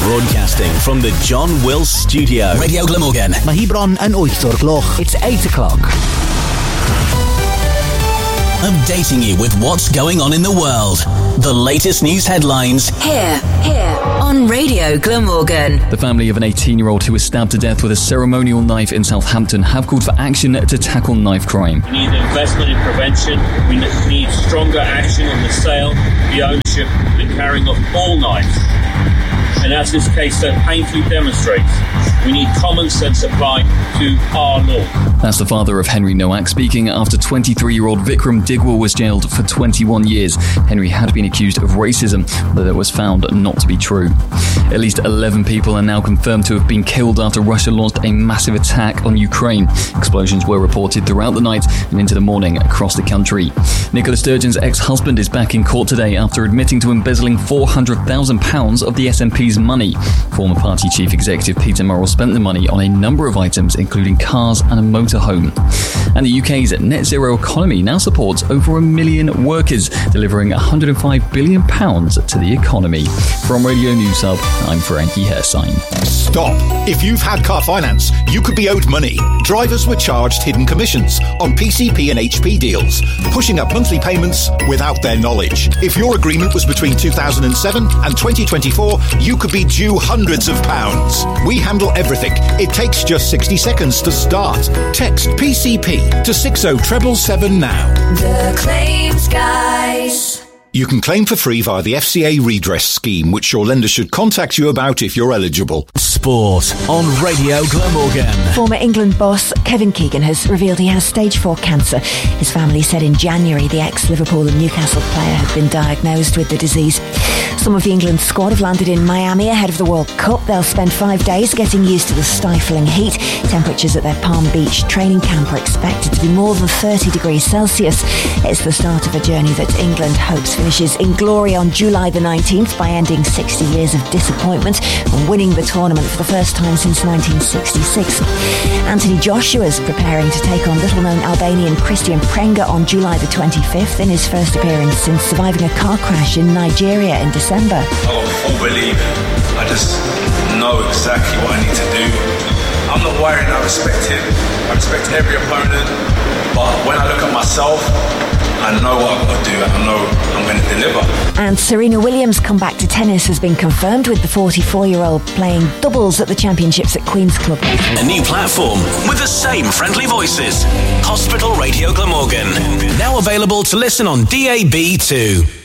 Broadcasting from the John Wills Studio. Radio Glamorgan. Mahibron and Oithor Gloch. It's 8 o'clock. Updating you with what's going on in the world. The latest news headlines. Here on Radio Glamorgan. The family of an 18-year-old who was stabbed to death with a ceremonial knife in Southampton have called for action to tackle knife crime. We need investment in prevention. We need stronger action on the sale, the ownership, the carrying of all knives. And as this case so painfully demonstrates, we need common sense applied to our law. That's the father of Henry Nowak speaking after 23-year-old Vikram Digwal was jailed for 21 years. Henry had been accused of racism, though that was found not to be true. At least 11 people are now confirmed to have been killed after Russia launched a massive attack on Ukraine. Explosions were reported throughout the night and into the morning across the country. Nicola Sturgeon's ex-husband is back in court today after admitting to embezzling £400,000 of the SNP's money. Former party chief executive Peter Murrell spent the money on a number of items, including cars and a motorhome. And the UK's net zero economy now supports over 1 million workers, delivering £105 billion to the economy. From Radio News Hub, I'm Frankie Hersign. Stop. If you've had car finance, you could be owed money. Drivers were charged hidden commissions on PCP and HP deals, pushing up monthly payments without their knowledge. If your agreement was between 2007 and 2024, you could be due hundreds of pounds. We handle everything. It takes just 60 seconds to start. Text PCP to 60777 now. The Claims Guys. You can claim for free via the FCA redress scheme, which your lender should contact you about if you're eligible. Sport on Radio Glamorgan. Former England boss Kevin Keegan has revealed he has stage 4 cancer. His family said in January the ex-Liverpool and Newcastle player had been diagnosed with the disease. Some of the England squad have landed in Miami ahead of the World Cup. They'll spend 5 days getting used to the stifling heat. Temperatures at their Palm Beach training camp are expected to be more than 30 degrees Celsius. It's the start of a journey that England hopes finishes in glory on July the 19th by ending 60 years of disappointment and winning the tournament for the first time since 1966. Anthony Joshua's preparing to take on little-known Albanian Christian Prenga on July the 25th in his first appearance since surviving a car crash in Nigeria in December. I got full belief. I just know exactly what I need to do. I'm not worried. I respect him. I respect every opponent. But when I look at myself, I know what I've got to do and I know I'm going to deliver. And Serena Williams' comeback to tennis has been confirmed, with the 44-year-old playing doubles at the championships at Queen's Club. A new platform with the same friendly voices. Hospital Radio Glamorgan. Now available to listen on DAB too.